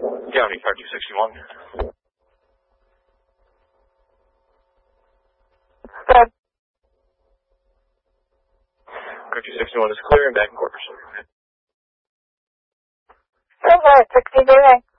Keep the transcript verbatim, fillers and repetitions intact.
County, car two sixty-one. Good. Car two sixty-one is clear and back in quarters. Good, sixty,